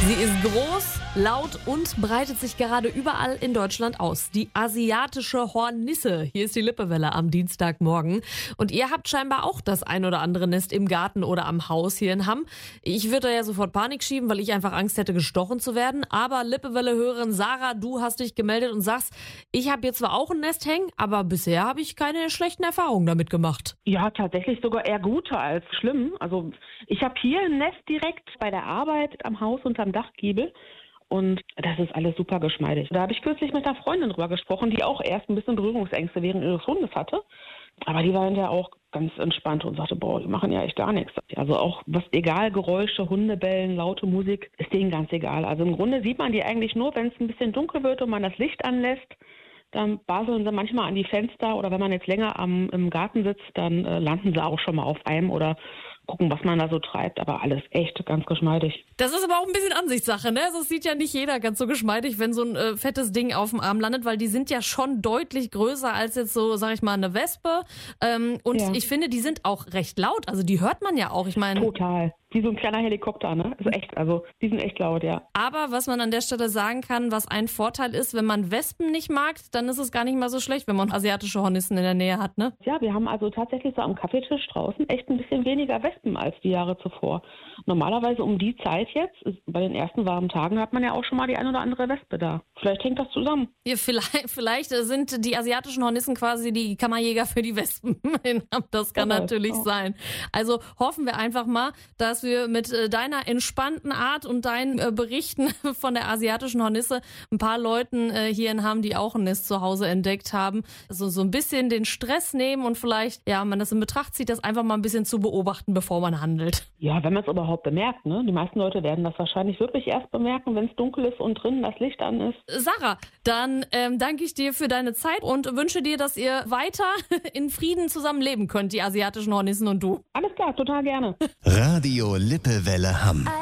Sie ist groß, laut und breitet sich gerade überall in Deutschland aus. Die asiatische Hornisse. Hier ist die Lippewelle am Dienstagmorgen. Und ihr habt scheinbar auch das ein oder andere Nest im Garten oder am Haus hier in Hamm. Ich würde da ja sofort Panik schieben, weil ich einfach Angst hätte, gestochen zu werden. Aber Lippewelle-Hörerin Sarah, du hast dich gemeldet und sagst, ich habe hier zwar auch ein Nest hängen, aber bisher habe ich keine schlechten Erfahrungen damit gemacht. Ja, tatsächlich sogar eher gute als schlimm. Also ich habe hier ein Nest direkt bei der Arbeit am Haus unterm Dachgiebel und das ist alles super geschmeidig. Da habe ich kürzlich mit einer Freundin drüber gesprochen, die auch erst ein bisschen Berührungsängste während ihres Hundes hatte. Aber die war hinterher auch ganz entspannt und sagte, boah, die machen ja echt gar nichts. Also auch was egal, Geräusche, Hundebellen, laute Musik, ist denen ganz egal. Also im Grunde sieht man die eigentlich nur, wenn es ein bisschen dunkel wird und man das Licht anlässt. Dann baseln sie manchmal an die Fenster oder wenn man jetzt länger im Garten sitzt, dann landen sie auch schon mal auf einem oder gucken, was man da so treibt. Aber alles echt ganz geschmeidig. Das ist aber auch ein bisschen Ansichtssache, ne? So sieht ja nicht jeder ganz so geschmeidig, wenn so ein fettes Ding auf dem Arm landet, weil die sind ja schon deutlich größer als jetzt so, sag ich mal, eine Wespe. Und Ja. ich finde, die sind auch recht laut. Also die hört man ja auch. Ich meine, Total. Wie so ein kleiner Helikopter, ne? Also echt, also die sind echt laut, ja. aber was man an der Stelle sagen kann, was ein Vorteil ist, wenn man Wespen nicht mag, dann ist es gar nicht mal so schlecht, wenn man asiatische Hornissen in der Nähe hat, ne? Ja, wir haben also tatsächlich so am Kaffeetisch draußen echt ein bisschen weniger Wespen als die Jahre zuvor. Normalerweise um die Zeit jetzt, bei den ersten warmen Tagen, hat man ja auch schon mal die ein oder andere Wespe da. Vielleicht hängt das zusammen. Ja, vielleicht sind die asiatischen Hornissen quasi die Kammerjäger für die Wespen. Das kann natürlich sein. Also hoffen wir einfach mal, dass wir mit deiner entspannten Art und deinen Berichten von der asiatischen Hornisse ein paar Leuten hier in Hamm, die auch ein Nest zu Hause entdeckt haben, also so ein bisschen den Stress nehmen und vielleicht, ja, man das in Betracht zieht, das einfach mal ein bisschen zu beobachten, bevor man handelt. Ja, wenn man es überhaupt bemerkt, ne? Die meisten Leute werden das wahrscheinlich wirklich erst bemerken, wenn es dunkel ist und drinnen das Licht an ist. Sarah, dann danke ich dir für deine Zeit und wünsche dir, dass ihr weiter in Frieden zusammen leben könnt, die asiatischen Hornissen und du. Alles klar, total gerne. Radio Lippewelle Hamm.